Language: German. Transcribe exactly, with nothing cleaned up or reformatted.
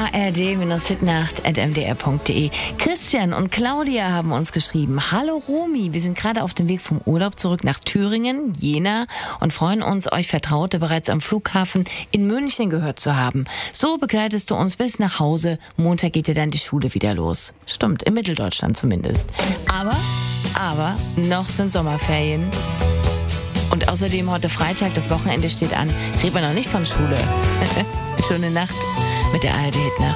a r d hitnacht at m d r punkt d e. Christian und Claudia haben uns geschrieben. Hallo Romy, wir sind gerade auf dem Weg vom Urlaub zurück nach Thüringen, Jena und freuen uns, euch Vertraute bereits am Flughafen in München gehört zu haben. So begleitest du uns bis nach Hause. Montag geht ja dann die Schule wieder los. Stimmt, in Mitteldeutschland zumindest. Aber, aber, noch sind Sommerferien. Und außerdem heute Freitag, das Wochenende steht an. Reden wir noch nicht von Schule. Schöne Nacht mit der A R D Hitnacht.